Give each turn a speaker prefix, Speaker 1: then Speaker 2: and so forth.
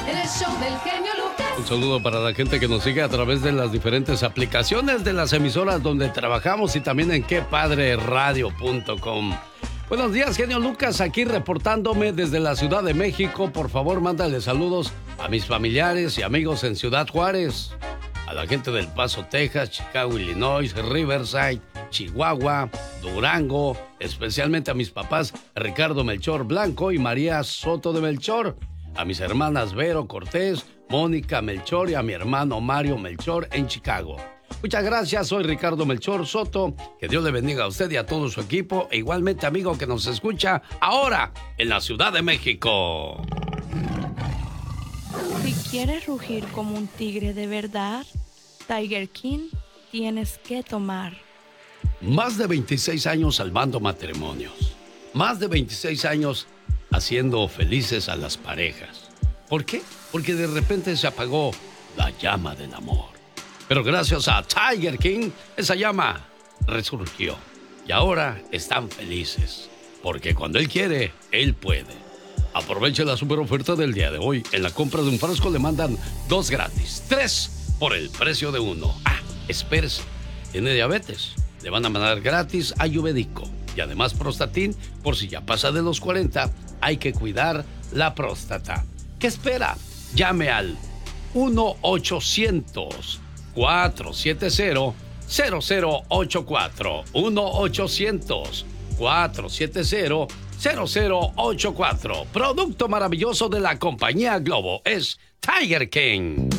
Speaker 1: en el show del genio Lucas.
Speaker 2: Un saludo para la gente que nos sigue a través de las diferentes aplicaciones de las emisoras donde trabajamos y también en quepadreradio.com. Buenos días, genio Lucas, aquí reportándome desde la Ciudad de México. Por favor, mándale saludos a mis familiares y amigos en Ciudad Juárez, a la gente del Paso, Texas, Chicago, Illinois, Riverside, Chihuahua, Durango, especialmente a mis papás Ricardo Melchor Blanco y María Soto de Melchor, a mis hermanas Vero Cortés, Mónica Melchor y a mi hermano Mario Melchor en Chicago. Muchas gracias, soy Ricardo Melchor Soto, que Dios le bendiga a usted y a todo su equipo, e igualmente amigo que nos escucha ahora en la Ciudad de México.
Speaker 3: Si quieres rugir como un tigre de verdad, Tiger King tienes que tomar.
Speaker 2: Más de 26 años salvando matrimonios. Más de 26 años haciendo felices a las parejas. ¿Por qué? Porque de repente se apagó la llama del amor. Pero gracias a Tiger King, esa llama resurgió. Y ahora están felices. Porque cuando él quiere, él puede. Aproveche la super oferta del día de hoy. En la compra de un frasco le mandan 2 gratis. 3 por el precio de 1. Espérese. ¿Tiene diabetes? Le van a mandar gratis ayurvédico. Y además Prostatin, por si ya pasa de los 40, hay que cuidar la próstata. ¿Qué espera? Llame al 1-800-470-0084. 1-800-470-0084. Producto maravilloso de la compañía Globo es Tiger King.